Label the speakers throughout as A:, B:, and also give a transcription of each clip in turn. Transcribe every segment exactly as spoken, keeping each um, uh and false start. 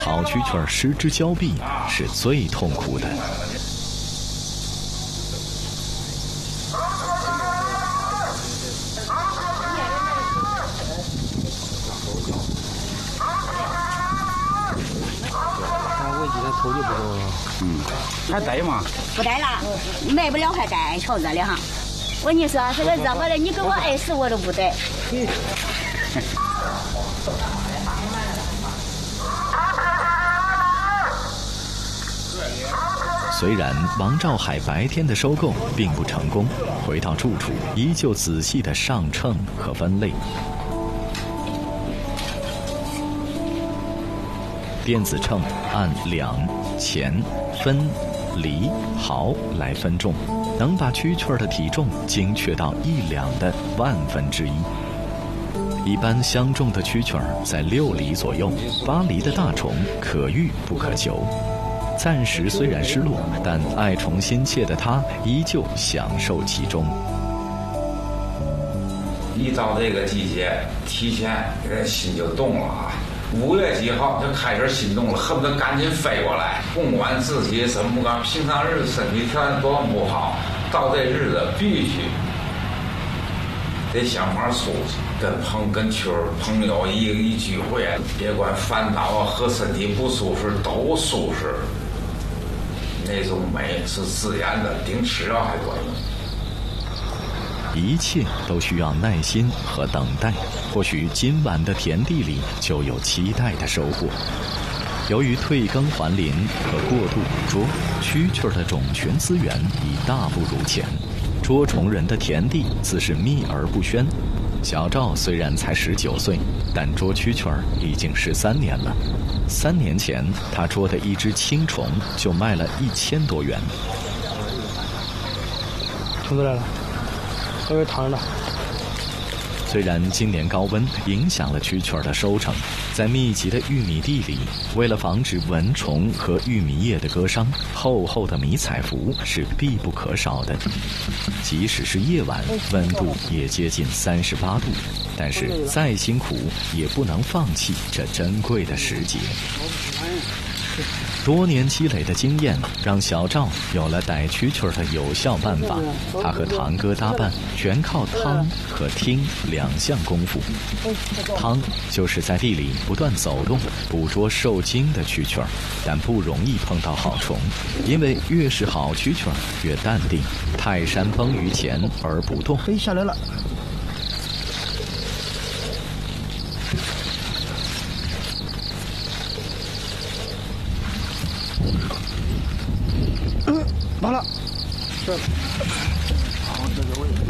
A: 好蛐蛐失之交臂是最痛苦的。
B: 头就不够了，嗯，还带吗？
C: 不带了，卖不了还带，瞧热的哈。我跟你说，这个热巴的，你给我二十我都不带。
A: 虽然王兆海白天的收购并不成功，回到住处依旧仔细的上秤和分类。电子秤按两、钱、分、厘、毫来分重，能把蛐蛐的体重精确到一两的万分之一。一般相中的蛐蛐在六厘左右，八厘的大虫可遇不可求。暂时虽然失落，但爱虫心切的他依旧享受其中。
D: 一到这个季节，提前人心就动了啊。五月几号就开始心动了，恨不得赶紧飞过来。不管自己怎么干，平常日子身体条件多么不好，到这日子必须得想法出去，跟朋跟圈朋友一一聚会，别管烦恼啊和身体不舒适都舒适。那种美是自然的，顶吃药还管用。
A: 一切都需要耐心和等待，或许今晚的田地里就有期待的收获。由于退耕还林和过度捕捉，蛐蛐的种群资源已大不如前，捉虫人的田地自是秘而不宣。小赵虽然才十九岁，但捉蛐蛐已经十三年了。三年前，他捉的一只青虫就卖了一千多元。
B: 虫子来了。稍微烫着。
A: 虽然今年高温影响了蛐蛐的收成，在密集的玉米地里，为了防止蚊虫和玉米叶的割伤，厚厚的迷彩服是必不可少的。即使是夜晚，温度也接近三十八度，但是再辛苦也不能放弃这珍贵的时节。多年积累的经验让小赵有了逮蛐蛐的有效办法。他和堂哥搭伴，全靠趟和听两项功夫。趟就是在地里不断走动，捕捉受惊的蛐蛐，但不容易碰到好虫，因为越是好蛐蛐越淡定，泰山崩于前而不动。
B: 飞下来了。嗯，完了，这，好，这个位置。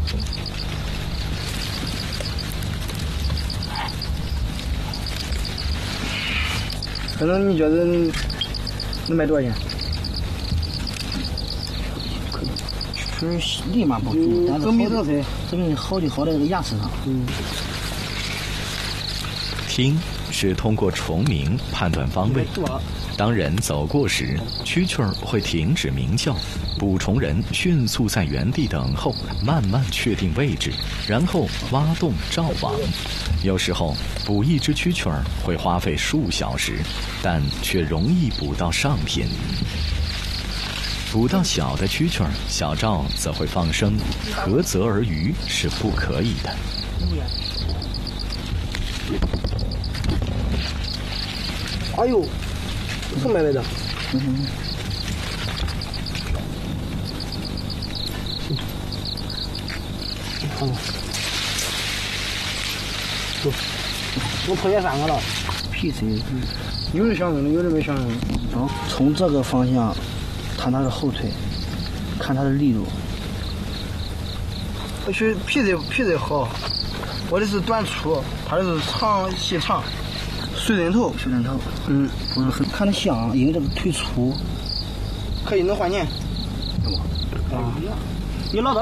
B: 可能你觉得能卖多少钱？是立马不足，但是好的，这个好就好在这个牙齿上。嗯。
A: 听是通过虫鸣判断方位。当人走过时，蛐蛐会停止鸣叫，捕虫人迅速在原地等候，慢慢确定位置，然后挖洞罩网。有时候捕一只蛐蛐会花费数小时，但却容易捕到上品。捕到小的蛐蛐，小赵则会放生，合则而渔是不可以的。
B: 哎呦，这买来的。嗯。嗯。走，我碰见三个了。屁车，有的相中的，有的没相中的。然后从这个方向，看它的后腿，看它的力度。我去皮子皮子好，我的是短粗，它的是长细长。水枕头，水枕头，嗯，不是很看着像，因为这个腿粗，可以能换年，啊，你老早。